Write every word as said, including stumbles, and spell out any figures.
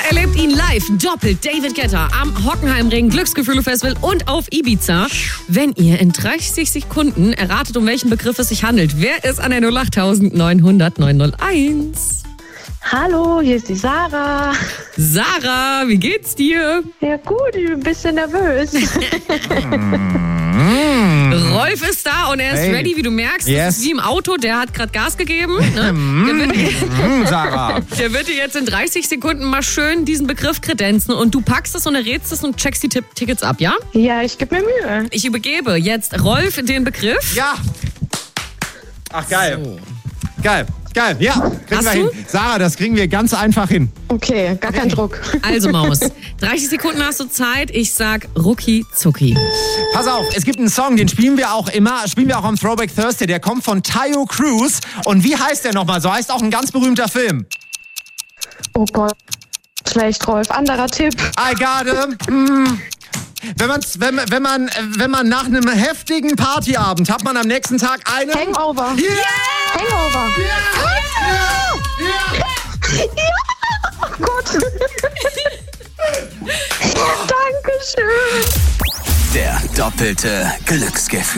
erlebt ihn live, doppelt David Guetta am Hockenheimring Glücksgefühle Festival und auf Ibiza. Wenn ihr in dreißig Sekunden erratet, um welchen Begriff es sich handelt, wer ist an der null acht neun null null neun null eins? Hallo, hier ist die Sarah. Sarah, wie geht's dir? Ja gut, ich bin ein bisschen nervös. Rolf ist da und er ist Hey. ready, wie du merkst. Yes. Das ist wie im Auto, der hat gerade Gas gegeben. Ne? Der, wird, Mm, Sarah. der wird dir jetzt in dreißig Sekunden mal schön diesen Begriff kredenzen und du packst es und errätst es und checkst die Tipp- Tickets ab, ja? Ja, ich gebe mir Mühe. Ich übergebe jetzt Rolf den Begriff. Ja. Ach, geil. Geil. Geil. Ja, kriegen Hast wir du? hin. Sarah, das kriegen wir ganz einfach hin. Okay, gar kein Druck. Also Maus, dreißig Sekunden hast du Zeit. Ich sag Rucki Zucki. Pass auf, es gibt einen Song, den spielen wir auch immer, spielen wir auch am Throwback Thursday, der kommt von Tayo Cruz. Und wie heißt der nochmal? So heißt auch ein ganz berühmter Film. Oh Gott, schlecht, Rolf. Anderer Tipp. I got him. Mm. Wenn, man's, wenn, wenn, man, wenn man nach einem heftigen Partyabend hat man am nächsten Tag einen... Hangover. Yeah! Hangover. Ja! Oh Gott. Dankeschön. Der doppelte Glücksgefühl.